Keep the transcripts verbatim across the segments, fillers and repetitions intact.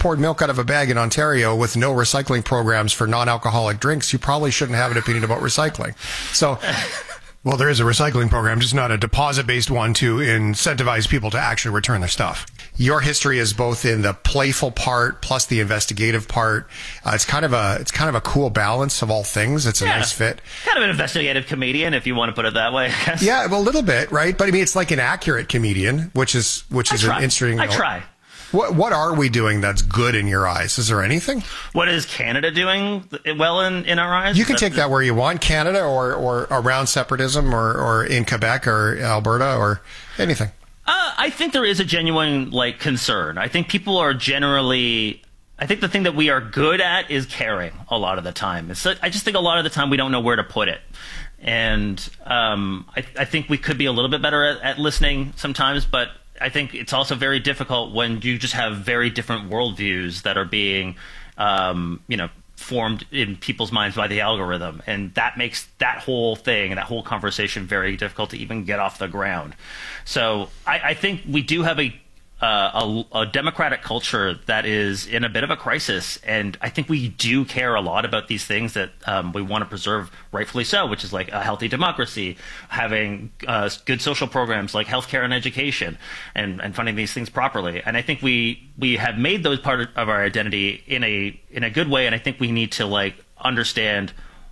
poured milk out of a bag in Ontario with no recycling programs for non-alcoholic drinks, you probably shouldn't have an opinion about recycling. So, well, there is a recycling program, just not a deposit-based one to incentivize people to actually return their stuff. Your history is both in the playful part plus the investigative part. Uh, it's kind of a it's kind of a cool balance of all things. It's a yeah, nice fit. Kind of an investigative comedian, if you want to put it that way, I guess. Yeah, well, a little bit, right? But I mean, it's like an accurate comedian, which is which is an interesting. I try. What what are we doing that's good in your eyes? Is there anything? What is Canada doing well in, in our eyes? You can take that where you want, Canada or, or around separatism or, or in Quebec or Alberta or anything. Uh, I think there is a genuine like concern. I think people are generally. I think the thing that we are good at is caring a lot of the time. It's, I just think a lot of the time we don't know where to put it. And um, I, I think we could be a little bit better at, at listening sometimes, but I think it's also very difficult when you just have very different worldviews that are being, um, you know, formed in people's minds by the algorithm. And that makes that whole thing and that whole conversation very difficult to even get off the ground. So I, I think we do have a Uh, a, a democratic culture that is in a bit of a crisis, and I think we do care a lot about these things that um, we want to preserve, rightfully so, which is like a healthy democracy, having uh, good social programs like healthcare and education, and, and funding these things properly. And I think we we have made those part of our identity in a in a good way, and I think we need to like understand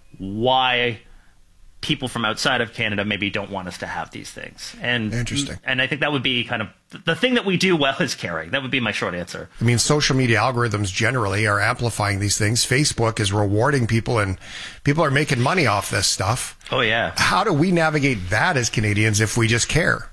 why people from outside of Canada maybe don't want us to have these things. And interesting. And I think that would be kind of the thing that we do well is caring. That would be my short answer. I mean, social media algorithms generally are amplifying these things. Facebook is rewarding people and people are making money off this stuff. Oh, yeah. How do we navigate that as Canadians if we just care?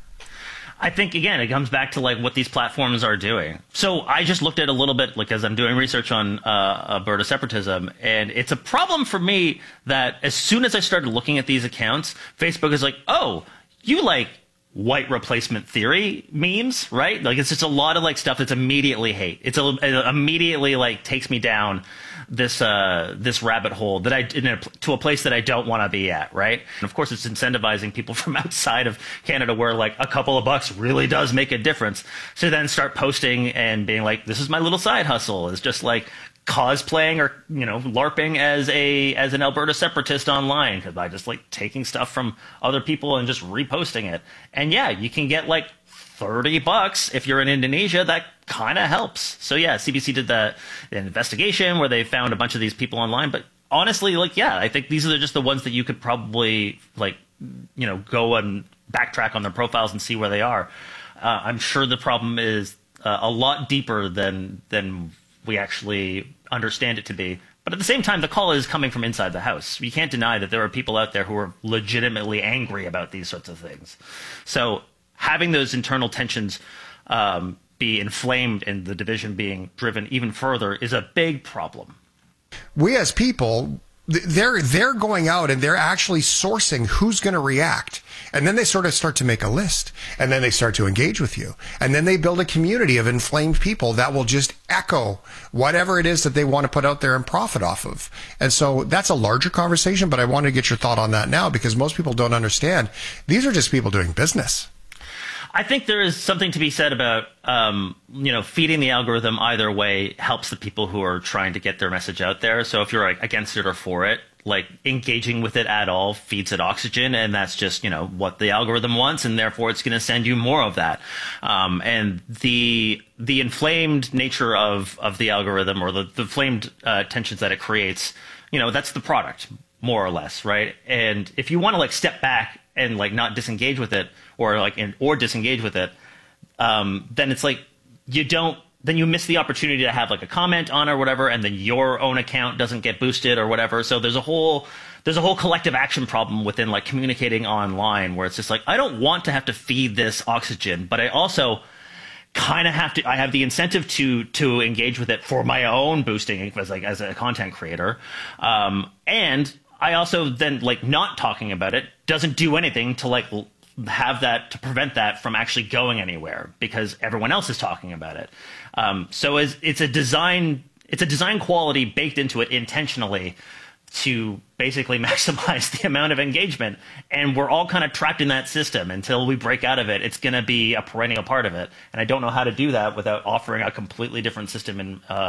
I think, again, it comes back to like what these platforms are doing. So I just looked at a little bit, like as I'm doing research on uh, Alberta separatism, and it's a problem for me that as soon as I started looking at these accounts, Facebook is like, oh, you like white replacement theory memes, right? Like it's just a lot of like stuff that's immediately hate. It's a, it immediately like takes me down this uh, this rabbit hole that I in a, to a place that I don't want to be at, right? And of course, it's incentivizing people from outside of Canada, where like a couple of bucks really does make a difference. So then start posting and being like, "This is my little side hustle." It's just like cosplaying or you know LARPing as a as an Alberta separatist online, because by just like taking stuff from other people and just reposting it. And yeah, you can get like thirty bucks if you're in Indonesia. That kind of helps. So yeah, C B C did the, the investigation where they found a bunch of these people online. But honestly, like, yeah, I think these are just the ones that you could probably like, you know, go and backtrack on their profiles and see where they are. Uh, I'm sure the problem is uh, a lot deeper than than we actually understand it to be. But at the same time, the call is coming from inside the house. You can't deny that there are people out there who are legitimately angry about these sorts of things. So having those internal tensions um, be inflamed and the division being driven even further is a big problem. We as people, they're they're going out and they're actually sourcing who's going to react. And then they sort of start to make a list. And then they start to engage with you. And then they build a community of inflamed people that will just echo whatever it is that they want to put out there and profit off of. And so that's a larger conversation, but I want to get your thought on that now because most people don't understand. These are just people doing business. I think there is something to be said about, um, you know, feeding the algorithm either way helps the people who are trying to get their message out there. So if you're like against it or for it, like engaging with it at all feeds it oxygen, and that's just, you know, what the algorithm wants, and therefore it's going to send you more of that. Um, and the the inflamed nature of, of the algorithm, or the, the inflamed uh, tensions that it creates, you know, that's the product, more or less, right? And if you want to like step back and like not disengage with it, or like in, or disengage with it, um, then it's like you don't. Then you miss the opportunity to have like a comment on or whatever, and then your own account doesn't get boosted or whatever. So there's a whole there's a whole collective action problem within like communicating online, where it's just like I don't want to have to feed this oxygen, but I also kind of have to. I have the incentive to to engage with it for my own boosting as like as a content creator, um, and I also then like not talking about it doesn't do anything to like have that to prevent that from actually going anywhere because everyone else is talking about it. Um, so as, it's a design it's a design quality baked into it intentionally to basically maximize the amount of engagement, and we're all kind of trapped in that system until we break out of it. It's going to be a perennial part of it, and I don't know how to do that without offering a completely different system in uh,